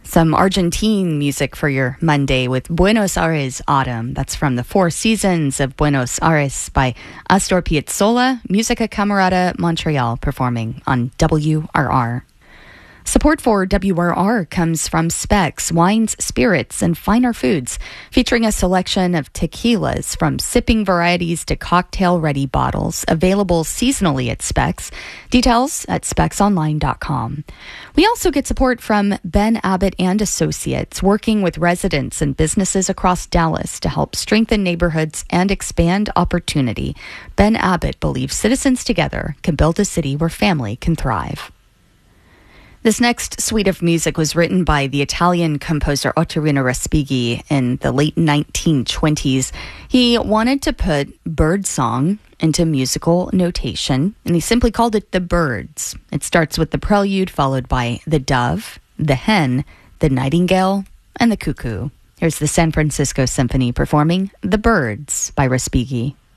Some Argentine music for your Monday with Buenos Aires Autumn. That's from the Four Seasons of Buenos Aires by Astor Piazzolla, Musica Camerata Montreal, performing on WRR. Support for WRR comes from Specs, Wines, Spirits, and Finer Foods, featuring a selection of tequilas from sipping varieties to cocktail-ready bottles, available seasonally at Specs. Details at specsonline.com. We also get support from Ben Abbott and Associates, working with residents and businesses across Dallas to help strengthen neighborhoods and expand opportunity. Ben Abbott believes citizens together can build a city where family can thrive. This next suite of music was written by the Italian composer Ottorino Respighi in the late 1920s. He wanted to put birdsong into musical notation, and he simply called it the Birds. It starts with the prelude, followed by the dove, the hen, the nightingale, and the cuckoo. Here's the San Francisco Symphony performing The Birds by Respighi.